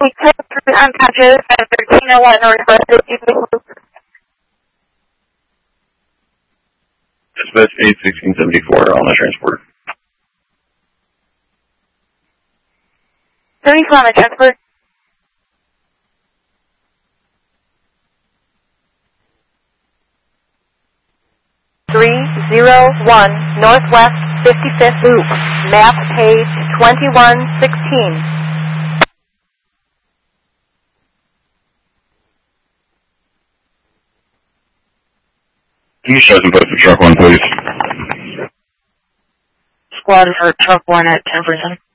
We took three unconscious at 1301 Northwest 56th. Dispatch 81674 on the transport. 32 on the transport. (301) Northwest 55th Loop, map page 2116. Can you show some post for truck 1, please? Squad for truck 1 at 10%.